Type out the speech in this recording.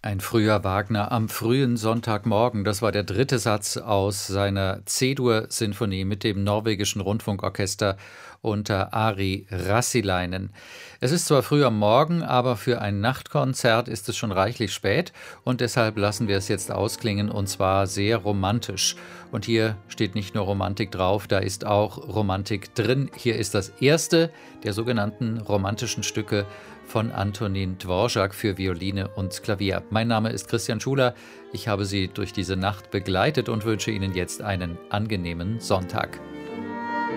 Ein früher Wagner am frühen Sonntagmorgen, das war der dritte Satz aus seiner C-Dur-Sinfonie mit dem norwegischen Rundfunkorchester unter Ari Rassilainen. Es ist zwar früh am Morgen, aber für ein Nachtkonzert ist es schon reichlich spät und deshalb lassen wir es jetzt ausklingen und zwar sehr romantisch. Und hier steht nicht nur Romantik drauf, da ist auch Romantik drin. Hier ist das erste der sogenannten romantischen Stücke von Antonin Dvorak für Violine und Klavier. Mein Name ist Christian Schuler. Ich habe Sie durch diese Nacht begleitet und wünsche Ihnen jetzt einen angenehmen Sonntag.